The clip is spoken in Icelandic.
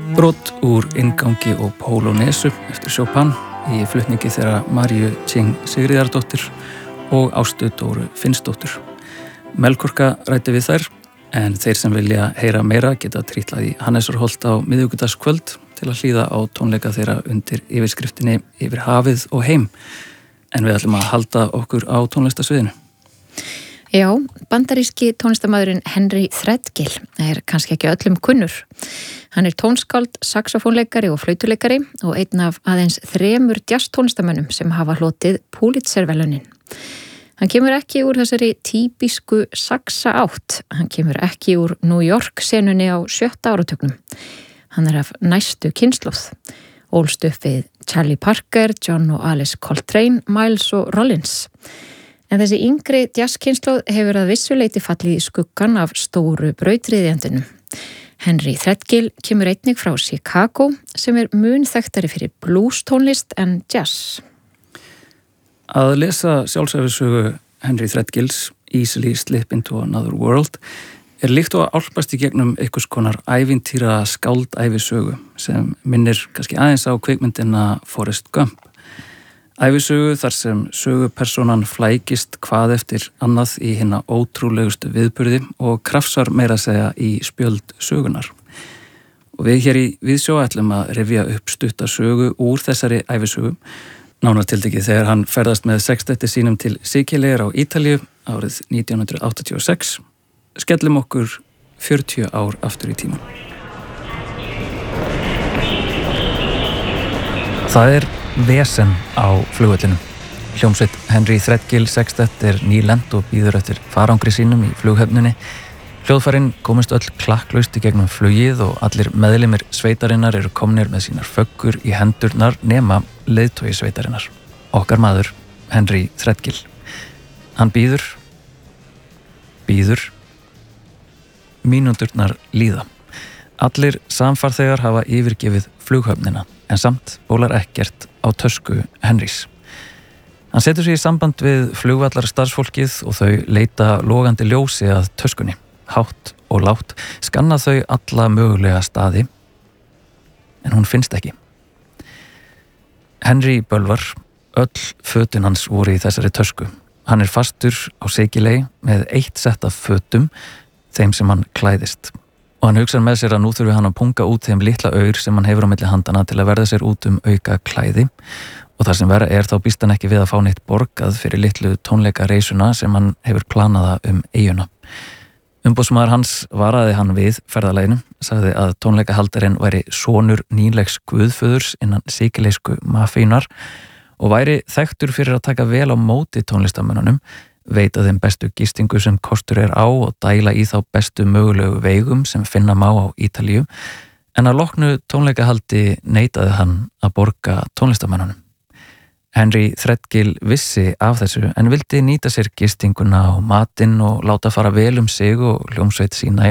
Brot úr inngangi og Pólónesu eftir Chopin í flutningi þeirra Maríu Tjing Sigríðardóttir og Ástu Dóru Finnsdóttur. Melkorka ræddi við þær, en þeir sem vilja heyra meira geta trítlað í Hannesarholt á miðvikudagskvöld til að hlýða á tónleika þeirra undir yfirskriftinni Yfir hafið og heim. En við ætlum að halda okkur á tónlistasviðinu. Já, bandaríski tónlistarmaðurinn Henry Threadgill kannski ekki öllum kunnur. Hann tónskáld, saxofónleikari og flautuleikari og einn af aðeins 3 jazztónlistarmönnum sem hafa hlotið Pulitzer-verðlaunin. Hann kemur ekki úr þessari típisku saxa átt. Hann kemur ekki úr New York senunni á 7. áratugnum. Hann af næstu kynslóð. Ólst upp við Charlie Parker, John og Alice Coltrane, Miles og Rollins. En þessi yngri jazzkynslóð hefur að vissu leyti fallið í skuggan af stóru brautryðjandinum. Henry Threadgill kemur einnig frá Chicago sem mun þekktari fyrir blues-tónlist en jazz. Að lesa sjálfsæfisögu Henry Threadgills Easily Slip into Another World líkt og að álpast í gegnum einhvers konar ævintýra skáldæfisögu sem minnir kannski aðeins á kvikmyndina Forrest Gump. Ævisögu þar sem sögupersonan flækist hvað eftir annað í hinna ótrúlegustu viðburði og krafsar meira að segja í spjöld sögunar. Og við hér í Viðsjó ætlum að rifja upp stutta sögu úr þessari ævisögu, nánar tiltekið þegar hann ferðast með sextetti sínum til Sikileyjar á Ítalíu árið 1986. Skellum okkur 40 ár aftur í tímann. Það vesen á flugvellinum. Hljómsveit Henry Threadgill sextett nýlent og býður eftir farangri sínum í flughöfninni. Hljóðfærin komist öll klakklaust í gegnum flugið og allir meðlimir sveitarinnar eru komnir með sínar föggur í hendurnar nema leiðtogi sveitarinnar. Okkar maður, Henry Threadgill. Hann býður. Mínúturnar líða. Allir samfarþegar hafa yfirgefið flughöfnina, en samt bólar ekkert á tösku Henrys. Hann setur sig í samband við flugvallar starfsfólkið og þau leita logandi ljósi að töskunni. Hátt og lágt skanna þau alla mögulega staði, en hún finnst ekki. Henry bölvar, öll fötin hans voru í þessari tösku. Hann fastur á Sikiley með 1 sett af fötum, þeim sem hann klæðist. Og hann hugsar með sér að nú þurfi hann að punga út þeim litla aur sem hann hefur á milli handana til að verða sér út auka klæði. Og það sem verra þá býst hann ekki við að fá neitt borgað fyrir litlu tónleikareisuna sem hann hefur planaða eyjuna. Umboðsmaður hans varaði hann við ferðalaginu, sagði að tónleikahaldarinn væri sonur nýlegs guðföðurs innan sikilesku mafíunar og væri þekktur fyrir að taka vel á móti tónlistamönnunum, veita þeim bestu gistingu sem kostur á og dæla í þá bestu mögulegu veigum sem finna má á Ítalíu, en að loknu tónleikahaldi neitaði hann að borga tónlistamönnunum. Henry Threadgill vissi af þessu en vildi nýta sér gistinguna og matinn og láta fara vel sig og hljómsveit sína